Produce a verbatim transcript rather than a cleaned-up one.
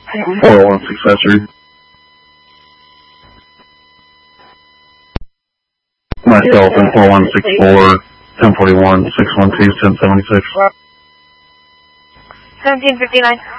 four oh one Accessory. Myself and four one six four, ten forty-one, six one two, ten seventy-six. seventeen fifty-nine.